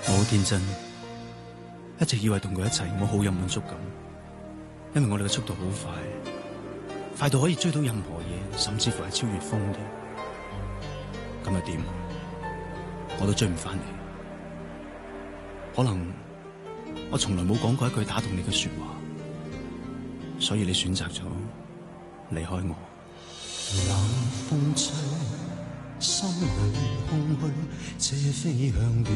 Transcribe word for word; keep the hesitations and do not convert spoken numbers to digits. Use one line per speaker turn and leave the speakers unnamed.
我好天真，一直以為同佢一齊我好有滿足感，因為我哋嘅速度好快，快到可以追到任何嘢，甚至乎係超越風嘅。咁又點？我都追唔翻你。可能我從來冇講過一句打動你嘅說話，所以你選擇咗離開我。
冷風吹，心裏空虛，這飛向